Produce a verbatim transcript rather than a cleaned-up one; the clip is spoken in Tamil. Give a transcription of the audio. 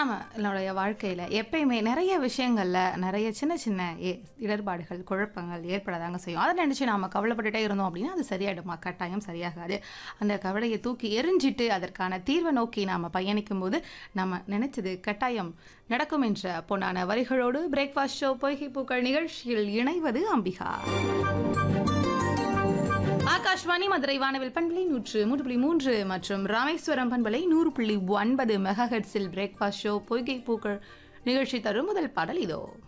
நம்மளுடைய வாழ்க்கையில எப்பயுமே நிறைய விஷயங்கள்ல நிறைய சின்ன சின்ன ஏ இடர்பாடுகள், குழப்பங்கள் ஏற்படதாங்க செய்யும். அத நினைச்சு நாம கவலைப்பட்டுட்டே இருந்தோம் அப்படின்னா, அது சரியாயிடுமா? கட்டாயம் சரியாகாது. அந்த கவலைய தூக்கி எறிஞ்சிட்டு அதற்கான தீர்வ நோக்கி நாம பயணிக்கும்போது, நம்ம நினைச்சது கட்டாயம் நடக்கும் என்ற பொன்னான வரிகளோடு பிரேக்ஃபாஸ்ட் ஷோ பொய்கை பூக்கள் நிகழ்ச்சியில் இணைவது அம்பிகா. ஆகாஷ்வாணி மதுரை வானவில் பண்பலை நூற்று மூன்று புள்ளி மூன்று மற்றும் ராமேஸ்வரம் பண்பலை நூறு புள்ளி ஒன்பது மெகா ஹெர்ட்ஸில் பிரேக்ஃபாஸ்ட் ஷோ பொய்கை பூக்கள் நிகழ்ச்சி தரும் முதல் பாடல் இதோ.